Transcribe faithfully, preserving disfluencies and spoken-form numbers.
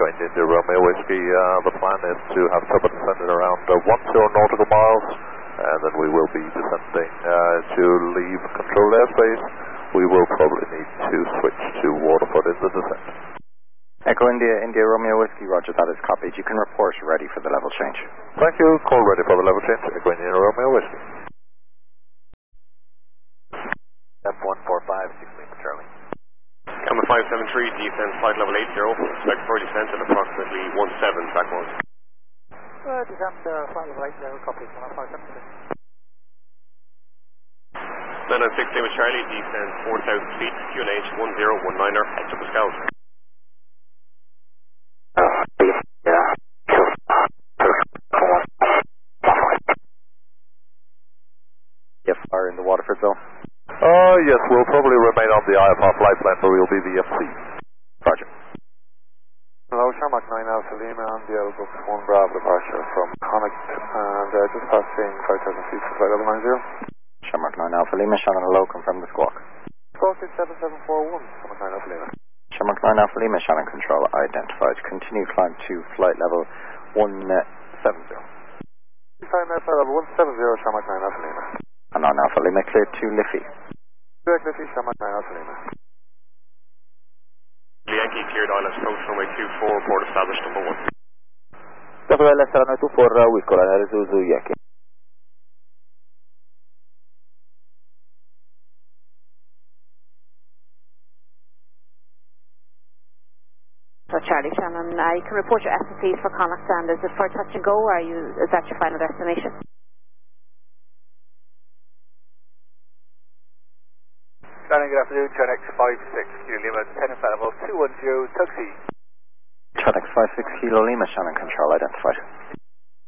Echo India Romeo Whiskey, uh, the plan is to have Tubba descending around uh, one zero nautical miles, and then we will be descending uh, to leave controlled airspace. We will probably need to switch to Waterford in the descent. Echo India, India Romeo Whiskey, roger, that is copied. You can report ready for the level change. Thank you, call ready for the level change, Echo India Romeo Whiskey. F one four five, six Lima Charlie. Coming five seven three, descent flight level eight zero, expect for descent at approximately one seven, track one. Uh, descent uh, flight level eight zero, copy, five seven three. Then on six Lima Charlie, descent four thousand feet, Q N H one zero one niner, Hector Pascal. Yes, fire in the Waterford zone. Uh, yes, we'll probably remain on the I F R flight plan, but we'll be the M C. Roger. Hello, Shamrock nine Alpha Lima on the L-Book one Bravo departure from Connacht, and uh, just passing five thousand feet for flight level nine zero. Shamrock nine Alpha Lima, Shannon hello, confirm the squawk. Call six seven seven four one, Shamrock nine Alpha Lima. Shamrock nine Alpha Lima, Shannon control identified. Continue climb to flight level one seven zero. Climb at flight level one seven zero, Shamrock nine Alpha Lima. And on Alpha Lima, clear to Liffey. Clear to Liffey, Shamrock nine Alpha Lima. Yankee cleared I L S approach runway two four, port established number one. W L S runway two four, uh, Whiskey, Liner Zuzu Yankee. So Charlie Shannon, uh, you can report your S and Cs for Connacht, and is it for touch and go, or are you, is that your final destination? Shannon, good afternoon, Charnex five six, Kilo Lima, descending flight level two one zero, taxi. Charnex five six Kilo Lima, Shannon control identified.